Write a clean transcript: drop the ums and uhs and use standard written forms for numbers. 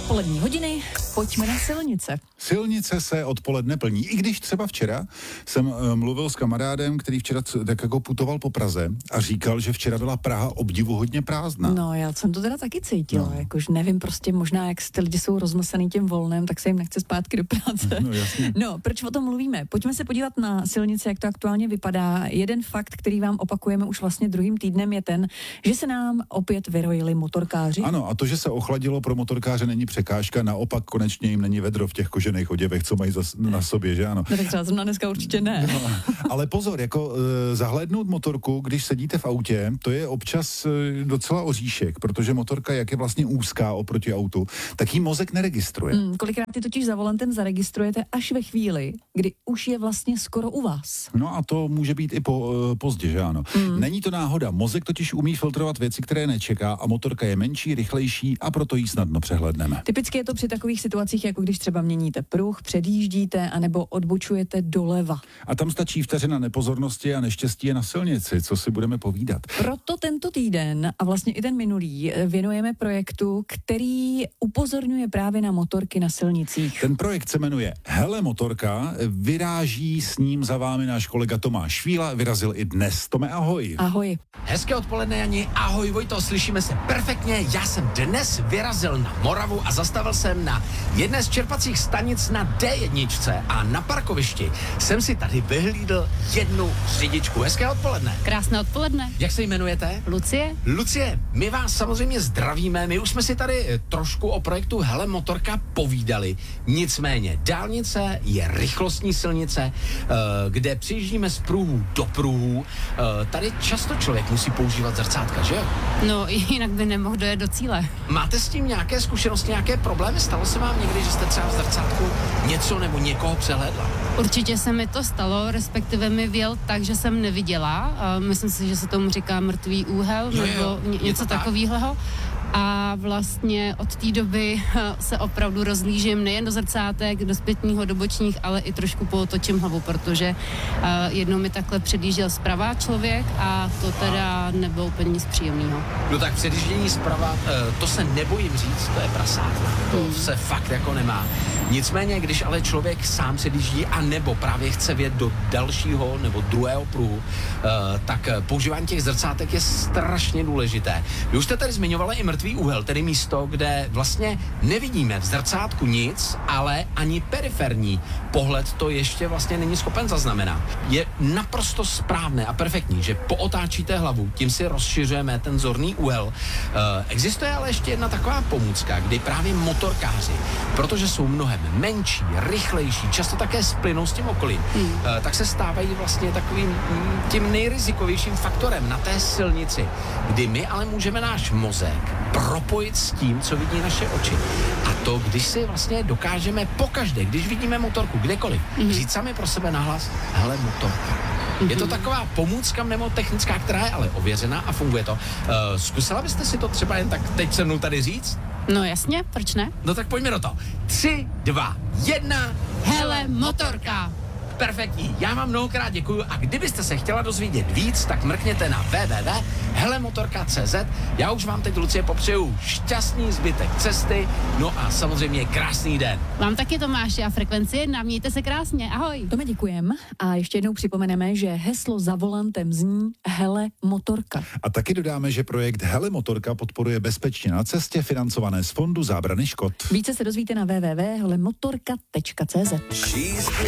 Odpolední hodiny, pojďme na silnice. Silnice se odpoledne plní, i když třeba včera jsem mluvil s kamarádem, který včera tak jako putoval po Praze a říkal, že včera byla Praha obdivuhodně prázdná. No, já jsem to teda taky cítila, jakož nevím, prostě možná, jak ty lidi jsou rozmlsaný tím volnem, tak se jim nechce zpátky do práce. No, jasně. No, proč o tom mluvíme? Pojďme se podívat na silnici, jak to aktuálně vypadá. Jeden fakt, který vám opakujeme už vlastně druhým týdnem, je ten, že se nám opět vyrojili motorkáři. Ano, a to, že se ochladilo, pro motorkáře není překážka, naopak konečně jim není vedro v těch kožených oděvech, co mají na sobě, že ano. No tak třeba zrovna dneska určitě ne. No, ale pozor, jako zahlédnout motorku, když sedíte v autě, to je občas docela oříšek, protože motorka, jak je vlastně úzká oproti autu, tak jí mozek neregistruje. Kolikrát ty totiž za volantem zaregistrujete až ve chvíli, kdy už je vlastně skoro u vás. No a to může být i pozdě, že ano. Není to náhoda, mozek totiž umí filtrovat věci, které nečeká a motorka je menší, rychlejší a proto ji snadno přehlédneme. Typicky je to při takových situacích, jako když třeba měníte pruh, předjíždíte anebo odbočujete doleva. A tam stačí vteřina nepozornosti a neštěstí je na silnici, co si budeme povídat. Proto tento týden a vlastně i ten minulý věnujeme projektu, který upozorňuje právě na motorky na silnicích. Ten projekt se jmenuje Hele motorka, vyráží s ním za vámi náš kolega Tomáš Švíla, vyrazil i dnes. Tome, ahoj. Ahoj. Hezké odpoledne, Jani. Ahoj, Vojto, slyšíme se perfektně. Já jsem dnes vyrazil na Moravu a zastavil jsem na jedné z čerpacích stanic na D1 a na parkovišti jsem si tady vyhlídl jednu řidičku. Hezké odpoledne. Krásné odpoledne. Jak se jmenujete? Lucie? Lucie, my vás samozřejmě zdravíme, my už jsme si tady trošku o projektu Hele motorka povídali, nicméně dálnice je rychlostní silnice, kde přijíždíme z pruhů do pruhů, tady často člověk musí používat zrcátka, že jo? No, jinak by nemohl dojet do cíle. Máte s tím nějaké zkušenosti, nějaké problémy? Stalo se vám někdy, že jste třeba v zrcátku něco nebo někoho přehlédla? Určitě se mi to stalo, respektive mi vyjel tak, že jsem neviděla. Myslím si, že se tomu říká mrtvý úhel, nebo něco takového. A vlastně od té doby se opravdu rozlížím nejen do zrcátek, do zpětního, do bočních, ale i trošku pootočím hlavu, protože jednou mi takhle předjížděl zprava člověk a to teda nebylo úplně nic příjemného. No tak předjíždění zprava, to se nebojím říct, to je prasárna. To se fakt jako nemá. Nicméně, když ale člověk sám předjíždí a nebo právě chce vjet do dalšího nebo druhého pruhu, tak používání těch zrcátek je strašně důležité. Vy už jste tady zmiňovali i mrtvý úhel, tedy místo, kde vlastně nevidíme v zrcátku nic, ale ani periferní pohled to ještě vlastně není schopen zaznamenat. Je naprosto správné a perfektní, že pootáčíte hlavu, tím si rozšiřujeme ten zorný úhel. Existuje ale ještě jedna taková pomůcka, kdy právě motorkáři, protože jsou mnohem menší, rychlejší, často také splynou s tím okolím, tak se stávají vlastně takovým tím nejrizikovějším faktorem na té silnici, kdy my ale můžeme náš mozek propojit s tím, co vidí naše oči. A to, když si vlastně dokážeme pokaždé, když vidíme motorku kdekoliv, říct sami pro sebe nahlas, hele motorka. Je to taková pomůcka mnemotechnická, která je ale ověřená a funguje to. Zkusila byste si to třeba jen tak teď se mnou tady říct? No jasně, proč ne? No tak pojďme do toho. 3, 2, 1. Hele motorka! Perfektní, já vám mnohokrát děkuju a kdybyste se chtěla dozvědět víc, tak mrkněte na www.helemotorka.cz. Já už vám teď, Lucie, popřeju šťastný zbytek cesty, no a samozřejmě krásný den. Vám taky, Tomáši, a Frekvenci 1, mějte se krásně, ahoj. Tome, děkujem a ještě jednou připomeneme, že heslo za volantem zní Hele motorka. A taky dodáme, že projekt Hele motorka podporuje Bezpečně na cestě, financované z Fondu zábrany škod. Více se dozvíte na www.helemotorka.cz.